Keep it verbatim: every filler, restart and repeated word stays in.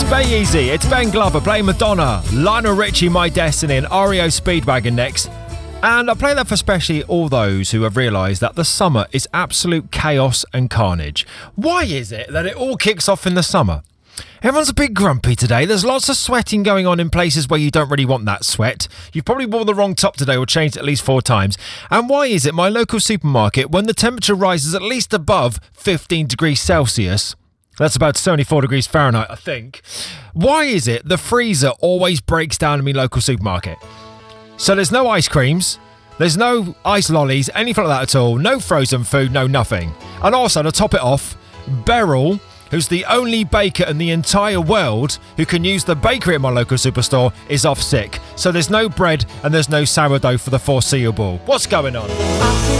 It's Bay-Easy, it's Ben Glover playing Madonna, Lionel Richie, My Destiny, and R E O Speedwagon next. And I play that for especially all those who have realised that the summer is absolute chaos and carnage. Why is it that it all kicks off in the summer? Everyone's a bit grumpy today. There's lots of sweating going on in places where you don't really want that sweat. You've probably worn the wrong top today or changed it at least four times. And why is it my local supermarket, when the temperature rises at least above fifteen degrees Celsius, that's about seventy-four degrees Fahrenheit, I think, why is it the freezer always breaks down in my local supermarket? So there's no ice creams, there's no ice lollies, anything like that at all, no frozen food, no nothing. And also, to top it off, Beryl, who's the only baker in the entire world who can use the bakery at my local superstore, is off sick. So there's no bread and there's no sourdough for the foreseeable. What's going on?